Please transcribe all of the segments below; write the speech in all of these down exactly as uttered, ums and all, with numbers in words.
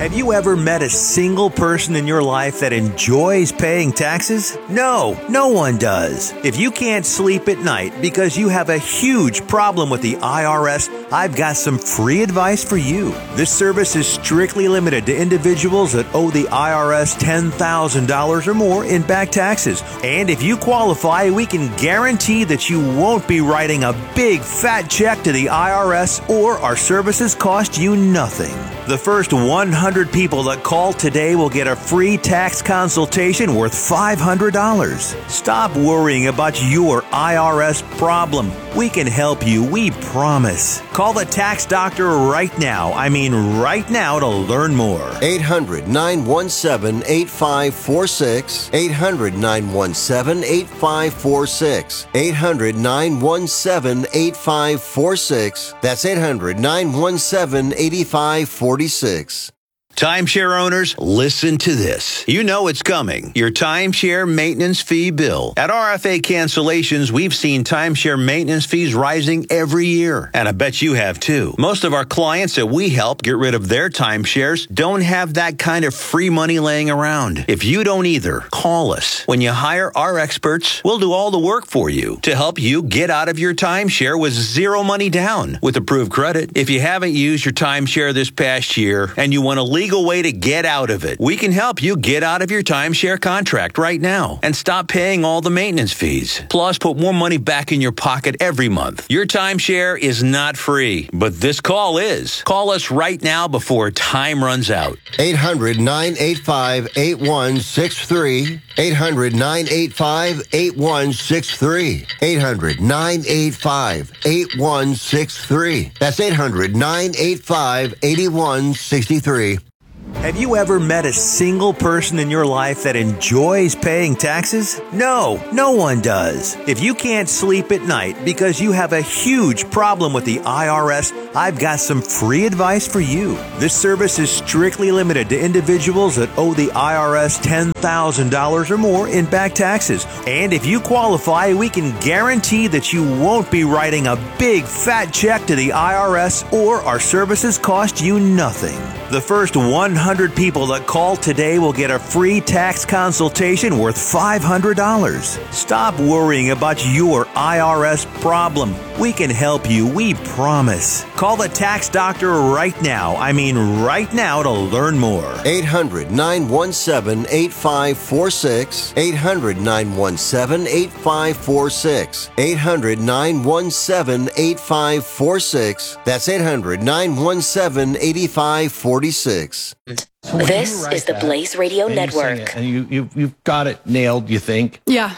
Have you ever met a single person in your life that enjoys paying taxes? No, no one does. If you can't sleep at night because you have a huge problem with the I R S, I've got some free advice for you. This service is strictly limited to individuals that owe the I R S ten thousand dollars or more in back taxes. And if you qualify, we can guarantee that you won't be writing a big fat check to the I R S, or our services cost you nothing. The first one hundred people that call today will get a free tax consultation worth five hundred dollars. Stop worrying about your I R S problem. We can help you, we promise. Call the tax doctor right now. I mean right now to learn more. eight hundred, nine one seven, eight five four six. eight hundred, nine one seven, eight five four six. eight hundred, nine one seven, eight five four six. That's eight hundred, nine one seven, eight five four six. Timeshare owners, listen to this. You know it's coming. Your timeshare maintenance fee bill. At R F A Cancellations, we've seen timeshare maintenance fees rising every year. And I bet you have too. Most of our clients that we help get rid of their timeshares don't have that kind of free money laying around. If you don't either, call us. When you hire our experts, we'll do all the work for you to help you get out of your timeshare with zero money down with approved credit. If you haven't used your timeshare this past year and you want to leave legal way to get out of it, we can help you get out of your timeshare contract right now and stop paying all the maintenance fees. Plus, put more money back in your pocket every month. Your timeshare is not free, but this call is. Call us right now before time runs out. eight hundred, nine eight five, eight one six three. eight hundred, nine eight five, eight one six three. eight hundred, nine eight five, eight one six three. That's eight hundred, nine eight five, eight one six three. Have you ever met a single person in your life that enjoys paying taxes? No, no one does. If you can't sleep at night because you have a huge problem with the I R S, I've got some free advice for you. This service is strictly limited to individuals that owe the I R S ten thousand dollars or more in back taxes. And if you qualify, we can guarantee that you won't be writing a big fat check to the I R S, or our services cost you nothing. The first one hundred people that call today will get a free tax consultation worth five hundred dollars. Stop worrying about your I R S problem. We can help you, we promise. Call the tax doctor right now. I mean right now to learn more. eight hundred, nine one seven, eight five four six. eight hundred, nine one seven, eight five four six. eight hundred, nine one seven, eight five four six. That's eight hundred, nine one seven, eight five four six. So this is the Blaze Radio and Network. You and you, you, you've got it nailed, you think? Yeah.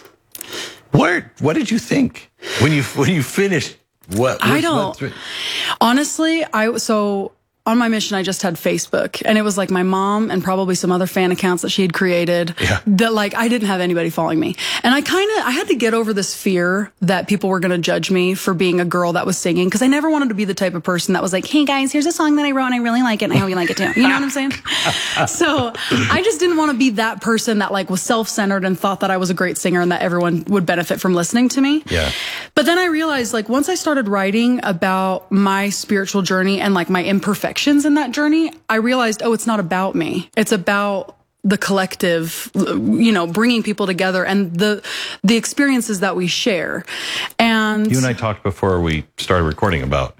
What, what did you think when you, when you finished? What, I don't. Honestly, I, so on my mission, I just had Facebook, and it was like my mom and probably some other fan accounts that she had created. Yeah. That like I didn't have anybody following me, and I kind of I had to get over this fear that people were going to judge me for being a girl that was singing, because I never wanted to be the type of person that was like, "Hey guys, here's a song that I wrote and I really like it, and I hope you like it too." You know what I'm saying? So I just didn't want to be that person that like was self-centered and thought that I was a great singer and that everyone would benefit from listening to me. Yeah. But then I realized, like, once I started writing about my spiritual journey and like my imperfections in that journey, I realized, oh, it's not about me. It's about the collective, you know, bringing people together and the the experiences that we share. And you and I talked before we started recording about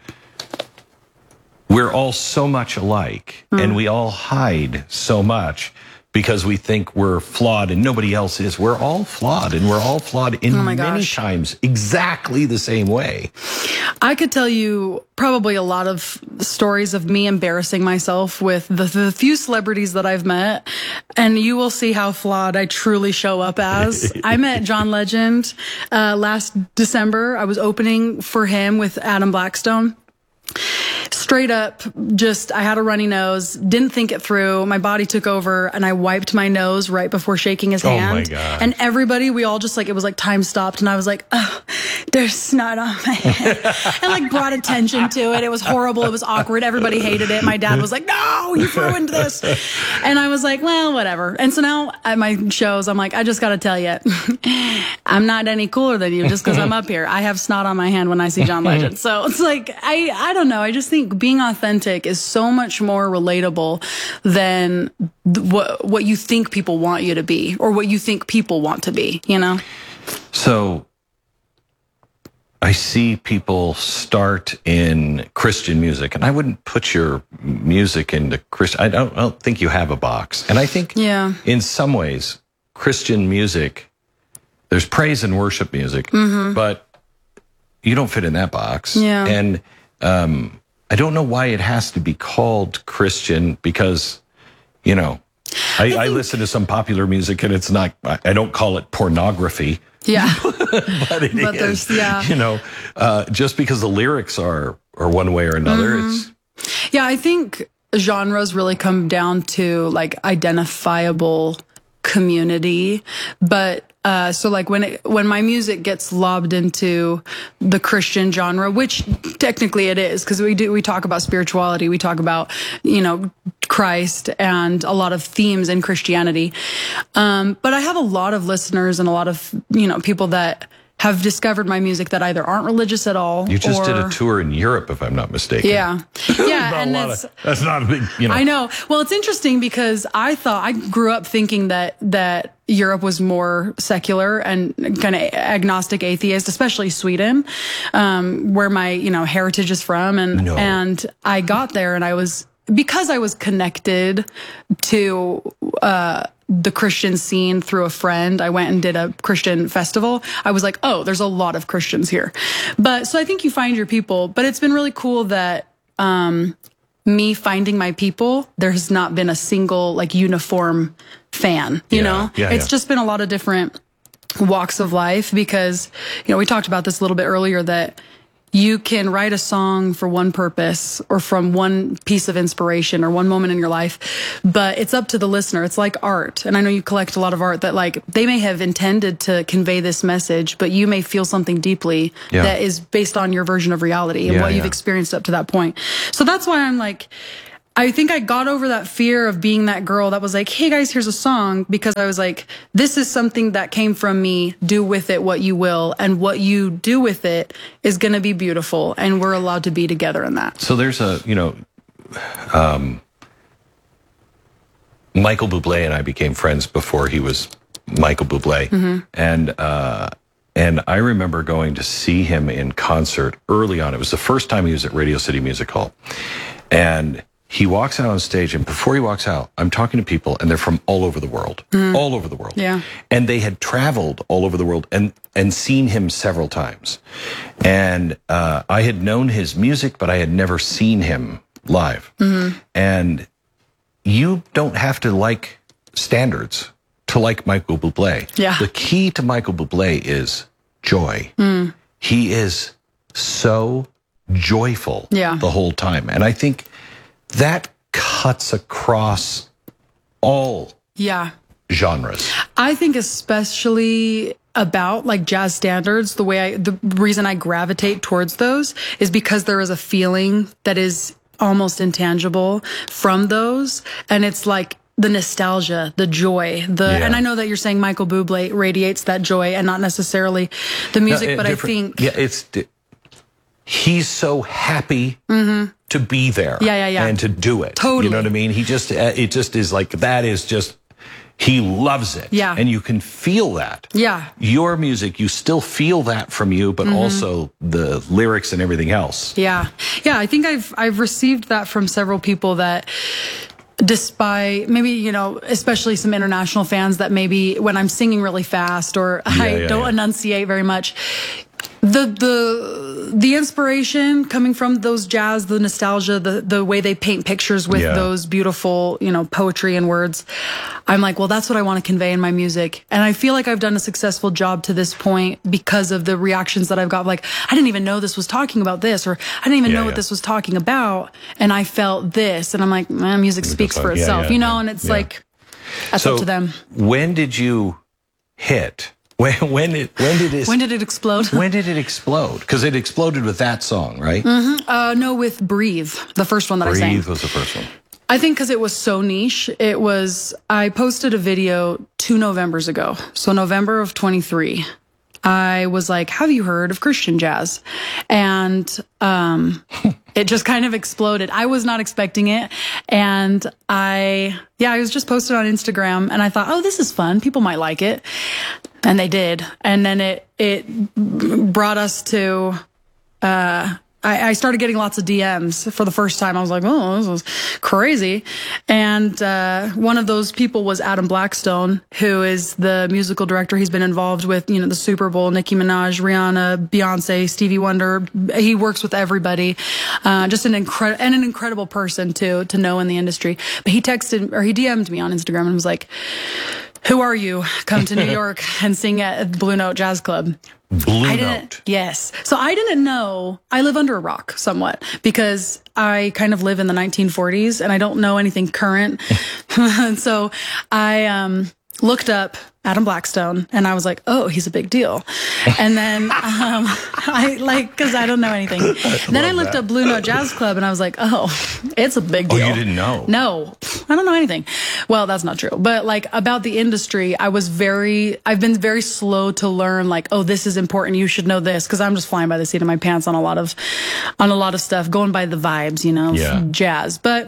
we're all so much alike, mm. and we all hide so much because we think we're flawed and nobody else is. We're all flawed, and we're all flawed in oh my many gosh. times exactly the same way. I could tell you probably a lot of stories of me embarrassing myself with the, the few celebrities that I've met, and you will see how flawed I truly show up as. I met John Legend uh, last December. I was opening for him with Adam Blackstone. Straight up, just, I had a runny nose, didn't think it through. My body took over, and I wiped my nose right before shaking his hand. Oh my God. And everybody, we all just like, it was like time stopped, and I was like, oh, there's snot on my head. And like brought attention to it. It was horrible. It was awkward. Everybody hated it. My dad was like, no, you've ruined this. And I was like, well, whatever. And so now at my shows, I'm like, I just got to tell you, I'm not any cooler than you just because I'm up here. I have snot on my hand when I see John Legend. So it's like, I, I don't know. I just think being authentic is so much more relatable than th- what, what you think people want you to be or what you think people want to be, you know? So I see people start in Christian music, and I wouldn't put your music into Christian. I don't, I don't think you have a box. And I think yeah. in some ways, Christian music, there's praise and worship music, mm-hmm. but you don't fit in that box. Yeah. And um, I don't know why it has to be called Christian because, you know, I, I, think, I listen to some popular music and it's not, I don't call it pornography. Yeah. but it but is, yeah. you know, uh, just because the lyrics are, are one way or another. Mm-hmm. It's Yeah, I think genres really come down to like identifiable community. But uh, so like when it, when my music gets lobbed into the Christian genre, which technically it is, because we do, we talk about spirituality, we talk about, you know, Christ and a lot of themes in Christianity. Um, but I have a lot of listeners and a lot of, you know, people that have discovered my music that either aren't religious at all. You just or, did a tour in Europe, if I'm not mistaken. Yeah. Yeah. and it's, of, that's not a big, you know. I know. Well, it's interesting because I thought, I grew up thinking that, that Europe was more secular and kind of agnostic atheist, especially Sweden, um, where my, you know, heritage is from. And, no. and I got there and I was, because I was connected to, uh, the Christian scene through a friend. I went and did a Christian festival. I was like, oh, there's a lot of Christians here. But so I think you find your people, but it's been really cool that, um, me finding my people, there has not been a single like uniform fan, you yeah, know, yeah, it's yeah. just been a lot of different walks of life because, you know, we talked about this a little bit earlier that you can write a song for one purpose or from one piece of inspiration or one moment in your life, but it's up to the listener. It's like art. And I know you collect a lot of art that like they may have intended to convey this message, but you may feel something deeply yeah. that is based on your version of reality and yeah, what yeah. you've experienced up to that point. So that's why I'm like, I think I got over that fear of being that girl that was like, hey guys, here's a song, because I was like, this is something that came from me. Do with it what you will. And what you do with it is going to be beautiful. And we're allowed to be together in that. So there's a, you know, um, Michael Bublé and I became friends before he was Michael Bublé. Mm-hmm. And, uh, and I remember going to see him in concert early on. It was the first time he was at Radio City Music Hall. And he walks out on stage, and before he walks out, I'm talking to people, and they're from all over the world, mm. all over the world. Yeah. And they had traveled all over the world and, and seen him several times. And uh, I had known his music, but I had never seen him live. Mm-hmm. And you don't have to like standards to like Michael Bublé. Yeah. The key to Michael Bublé is joy. Mm. He is so joyful yeah. the whole time. And I think that cuts across all yeah. genres. I think especially about like jazz standards, the way I, the reason I gravitate towards those is because there is a feeling that is almost intangible from those. And it's like the nostalgia, the joy, the, Yeah. and I know that you're saying Michael Bublé radiates that joy and not necessarily the music, No, it- but I different- think, yeah, it's he's so happy mm-hmm. to be there, Yeah, yeah, yeah. and to do it. Totally. You know what I mean? He just uh, it just is like that is just he loves it. Yeah. and you can feel that. Yeah. your music, you still feel that from you, but Mm-hmm. also the lyrics and everything else. Yeah. Yeah. I think I've, I've received that from several people that despite maybe, you know, especially some international fans that maybe when I'm singing really fast or I yeah, don't yeah. enunciate very much, the, the, the inspiration coming from those jazz, the nostalgia, the, the way they paint pictures with Yeah. those beautiful, you know, poetry and words. I'm like, well, that's what I want to convey in my music. And I feel like I've done a successful job to this point because of the reactions that I've got. Like, I didn't even know this was talking about this, or I didn't even Yeah, know yeah. what this was talking about. And I felt this. And I'm like, man, music speaks for yeah, itself, yeah, you know? yeah, And it's yeah. like, that's so up to them. when did you hit When, when, did, when did it... When did it explode? When did it explode? Because it exploded with that song, right? Mm-hmm. Uh, no, with Breathe, the first one that Breathe I sang. Breathe was the first one. I think because it was so niche. It was, I posted a video two Novembers ago. So November of twenty-three. I was like, have you heard of Christian jazz? And um, it just kind of exploded. I was not expecting it. And I, yeah, I was just posted on Instagram and I thought, oh, this is fun. People might like it. And they did. And then it, it brought us to, uh, I, I started getting lots of D Ms for the first time. I was like, oh, this is crazy. And uh, one of those people was Adam Blackstone, who is the musical director. He's been involved with, you know, the Super Bowl, Nicki Minaj, Rihanna, Beyonce, Stevie Wonder. He works with everybody. Uh, just an incredible and an incredible person to to know in the industry. But he texted or he D M'd me on Instagram and was like, who are you? Come to New York and sing at Blue Note Jazz Club. Blue I Note. Yes. So I didn't know. I live under a rock somewhat because I kind of live in the nineteen forties and I don't know anything current. And so I um, looked up Adam Blackstone and I was like, oh, he's a big deal. And then um, I like, because I don't know anything. I then I looked that. up Blue Note Jazz Club and I was like, oh, it's a big deal. Oh, you didn't know? No, I don't know anything. Well, that's not true. But like about the industry, I was very, I've been very slow to learn like, oh, this is important. You should know this. Cause I'm just flying by the seat of my pants on a lot of, on a lot of stuff, going by the vibes, you know, yeah. jazz. But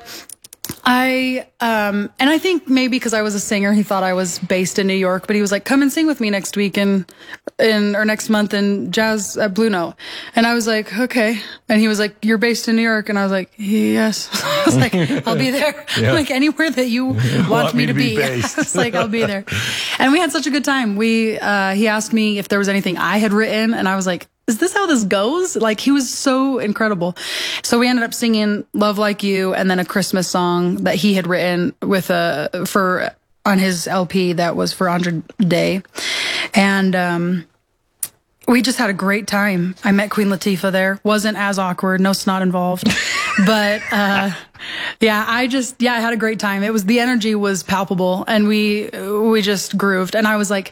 I, um, and I think maybe because I was a singer, he thought I was based in New York, but he was like, come and sing with me next week in, in, or next month in jazz at Blue Note. And I was like, okay. And he was like, you're based in New York. And I was like, yes. I was like, I'll be there. Yeah. Like anywhere that you want, want me, me to to be be. based. It's like, I'll be there. And we had such a good time. We, uh, he asked me if there was anything I had written and I was like, is this how this goes? Like, he was so incredible. So we ended up singing Love Like You and then a Christmas song that he had written with a, for, on his L P that was for Andra Day. And, um, we just had a great time. I met Queen Latifah there. Wasn't as awkward. No snot involved. But, uh, yeah, I just, yeah, I had a great time. It was, the energy was palpable and we, we just grooved. And I was like,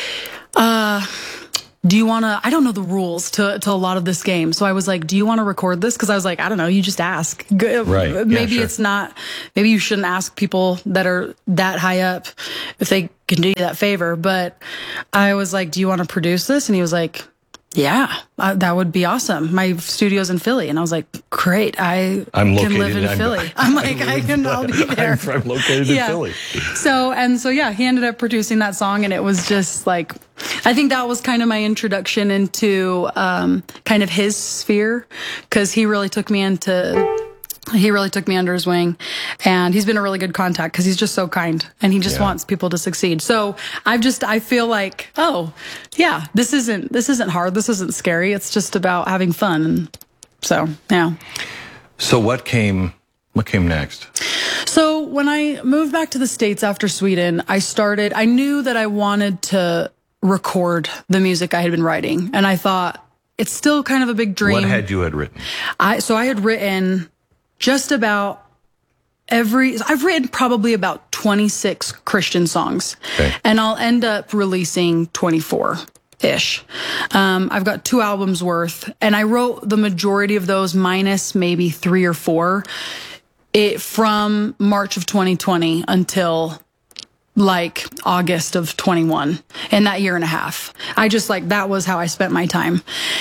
uh, do you want to, I don't know the rules to, to a lot of this game. So I was like, do you want to record this? Cause I was like, I don't know. You just ask. Right. Maybe yeah, sure. it's not, maybe you shouldn't ask people that are that high up if they can do you that favor. But I was like, do you want to produce this? And he was like, yeah, uh, that would be awesome. My studio's in Philly. And I was like, great. I I'm can live in I'm, Philly. I'm like, I can, I'll be there. I'm, I'm located yeah. in Philly. So, and so, yeah, he ended up producing that song and it was just like, I think that was kind of my introduction into, um, kind of his sphere. Cause he really took me into, he really took me under his wing and he's been a really good contact because he's just so kind and he just yeah. wants people to succeed. So I've just, I feel like, oh yeah, this isn't, this isn't hard. This isn't scary. It's just about having fun. And so, yeah. So what came, what came next? So when I moved back to the States after Sweden, I started, I knew that I wanted to record the music I had been writing. And I thought it's still kind of a big dream. What had you had written? I, so I had written just about every, I've written probably about twenty-six Christian songs okay. and I'll end up releasing twenty-four ish. Um, I've got two albums worth and I wrote the majority of those minus maybe three or four it from March of twenty twenty until like August of twenty-one in that year and a half. I just like, that was how I spent my time.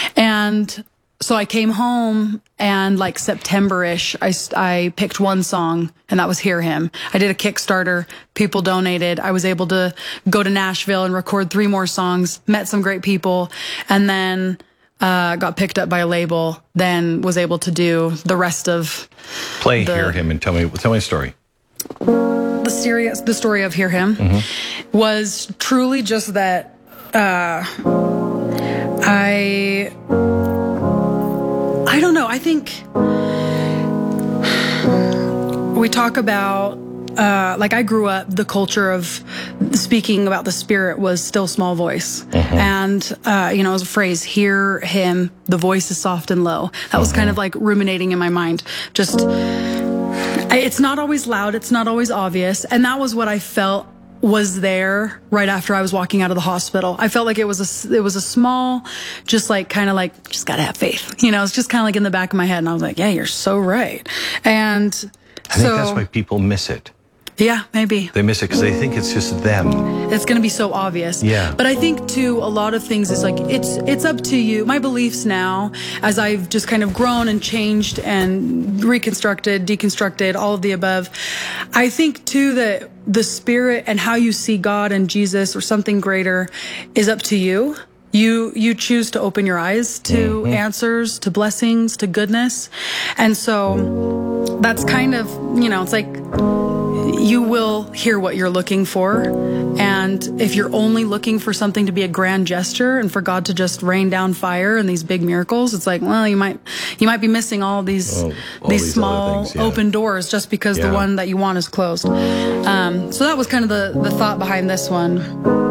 And so I came home and like September-ish, I, I picked one song and that was Hear Him. I did a Kickstarter. People donated. I was able to go to Nashville and record three more songs, met some great people, and then uh, got picked up by a label, then was able to do the rest of Play the, Hear Him and tell me, tell me a story. The, serious, the story of Hear Him mm-hmm. was truly just that uh, I... I don't know. I think we talk about, uh, like I grew up, the culture of speaking about the Spirit was still small voice. Uh-huh. And, uh, you know, it was a phrase, hear him, the voice is soft and low. That was uh-huh. kind of like ruminating in my mind. Just, it's not always loud. It's not always obvious. And that was what I felt was there right after I was walking out of the hospital. I felt like it was a, it was a small, just like, kind of like, just gotta have faith. You know, it's just kind of like in the back of my head. And I was like, yeah, you're so right. And I think so, that's why people miss it. Yeah, maybe. They miss it because they think it's just them. It's going to be so obvious. Yeah. But I think, too, a lot of things is like, it's it's up to you. My beliefs now, as I've just kind of grown and changed and reconstructed, deconstructed, all of the above, I think, too, that the spirit and how you see God and Jesus or something greater is up to you. You you choose to open your eyes to mm-hmm. answers, to blessings, to goodness. And so that's kind of, you know, it's like, you will hear what you're looking for. And if you're only looking for something to be a grand gesture and for God to just rain down fire and these big miracles, it's like, well, you might you might be missing all these oh, all these, these small things, yeah. open doors just because yeah. the one that you want is closed. Um, so that was kind of the, the thought behind this one.